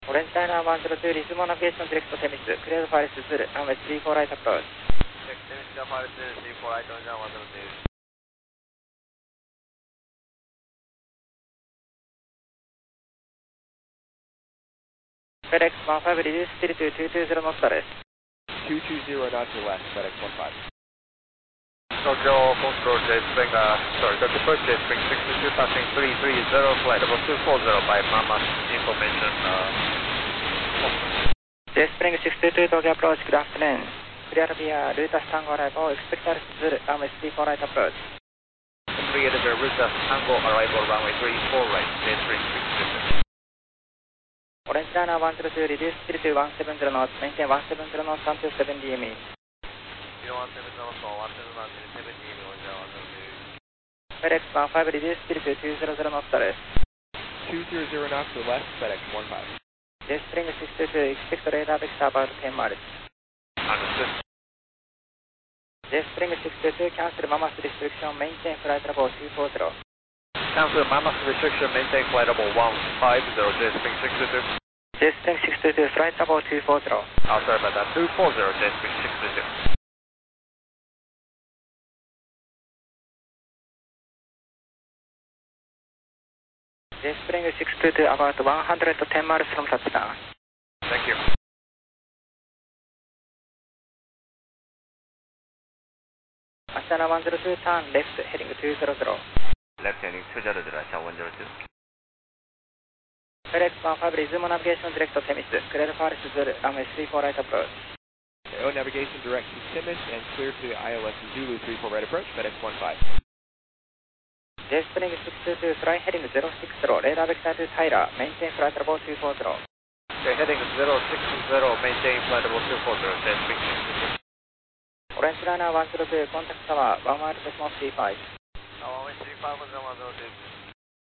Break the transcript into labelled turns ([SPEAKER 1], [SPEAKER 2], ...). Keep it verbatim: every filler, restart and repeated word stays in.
[SPEAKER 1] オレンジライナーワンゼロツーリズムナビゲーションディレクトテミス、クレアドファイルスズル、ランウェイスリーフォーライトアプローチ。
[SPEAKER 2] テミスファイルスリーフォーライト、じゃあワンゼロツー。
[SPEAKER 1] FedEx ワンファイブ reduce still to ツーツーゼロ knots です。
[SPEAKER 3] two two zero knots or less, FedEx one five.
[SPEAKER 2] Tokyo Control J Spring, uh, sorry, Tokyo First J Spring six two two passing three three zero, flight level two four zero by Mama's information, uh,
[SPEAKER 1] J Spring six two two Tokyo approach, good afternoon. Clear via Rutas Tango arrival, expect Zulu, runway three four right approach.
[SPEAKER 2] Clear via Rutas Tango arrival, runway three four right, J Spring six two two.
[SPEAKER 1] Orange Liner one zero two, reduce still to one seven zero knots, maintain one seven zero knots, one two seven D M E.
[SPEAKER 2] one seven zero knots, one seven zero knots, seven D M E, one zero two.
[SPEAKER 1] FedEx one five, reduce still to two zero zero knots です。
[SPEAKER 3] two zero zero knots or less, FedEx one five.
[SPEAKER 1] J Spring six two two, expect radar vector about ten miles.
[SPEAKER 2] Understood.
[SPEAKER 1] J Spring six two two, cancel Mama's restriction, maintain flight level two four zero.
[SPEAKER 2] Cancel Mama's restriction, maintain flight level one five zero, J Spring six two two.
[SPEAKER 1] J Spring six two two, flight level two four zero.
[SPEAKER 2] Oh, sorry about that, two four zero, J Spring six two two.
[SPEAKER 1] J Spring six two two, about one hundred ten miles from touchdown.
[SPEAKER 2] Thank you.
[SPEAKER 1] Astana one zero two, turn left, heading two zero zero.
[SPEAKER 2] Left heading two zero zero, Ashana one zero two.
[SPEAKER 1] FedEx one five, resume navigation direct to Temis, clear Paris Zulu, runway three four right approach.
[SPEAKER 3] O navigation direct to Timis and clear to I L S Zulu three four right approach, FedEx one five.
[SPEAKER 1] J Spring six two two, fly heading zero six zero, radar vector to Tyler, maintain flight level two four zero.
[SPEAKER 2] Okay, heading zero six zero, maintain flight level two four zero, J Spring six two two.
[SPEAKER 1] Orange Liner one zero two, contact tower one mile decimal three five.
[SPEAKER 2] Oh, one three five one zero two.